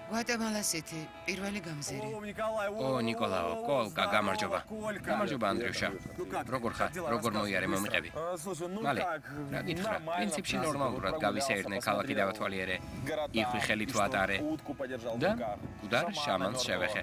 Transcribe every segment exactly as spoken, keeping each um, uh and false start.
Guatemala City, პირველი გამზირი. ო ნიკოლაო, კოლკა, გამარჯობა. გამარჯობა ანდრიუშა. როგორ ხარ? როგორ მოიარე მომიყევი? მალე, რა გითხრა? პრინციპში ნორმალურად გავისეირნე ქალაქი დავათვალიერე. იხვი ხელით ვატარე. და გუდარ შამანს შევეხე.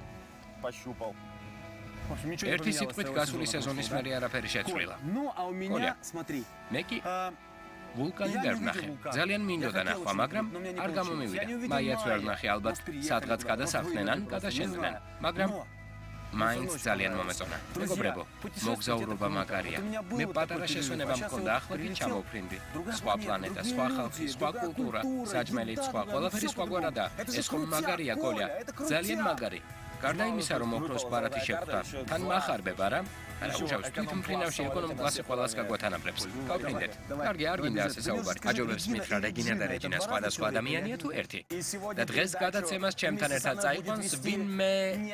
ერთი სიტყვით გასული სეზონის მერე არაფერი შეცვლილა. კოლია, მე კი ვულკანი ვერ ვნახე. ძალიან მინდოდა ნახვა, მაგრამ არ გამომივიდა. მაიაც ვერ ვნახე, ალბათ სადღაც გადასახდნენ ან გადაშენდნენ. მაგრამ მაინც ძალიან მომეწონა. მეგობრებო, მოგზაურობა მაგარია. მე პატარა შესვენება მქონდა, ახლა კი ჩამოვფრინდი. სხვა პლანეტა, სხვა ხალხი, სხვა კულტურა, საჭმელი სხვა, ყველაფერი სხვაგვარადაა. ეს ხომ მაგარია, კოლია, ძალიან მაგარი. გარდა იმისა, რომ ოქროს ბარათი შეხვდა, თან მახარბებ, არა? არა, უშავს, თვითმფრინავში ეკონომ კლასი ყველას გაგვათანაბრებს. გავფრინდეთ. კარგი, არ გინდა ასე საუბარი. აჯობებს მითხრა რეგინა და რეჯინა სხვადასხვა ადამიანია თუ ერთი? და დღეს გადაცემას ჩემთან ერთად წაიყვანს ვინმე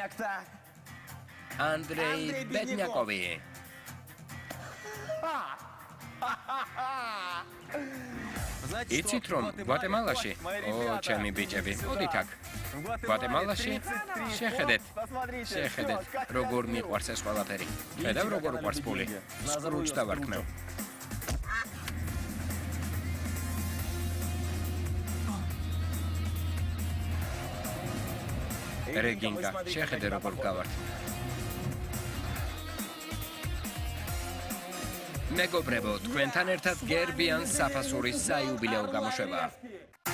ანდრეი ბედნიაკოვი. იცით რომ გვატემალაში? ო, ჩემი ბიჭები, მოდით აქ. გვატემალაში შეხედეთ, შეხედეთ, როგორ მიყვარს ეს ყველაფერი. ხედავ როგორ უყვარს ფული. სკრუჯს დავარქმევ. რეგინკა, შეხედე როგორ გავართ. მეგობრებო, თქვენთან ერთად გერბიან საფასურის საიუბილეო გამოშვება.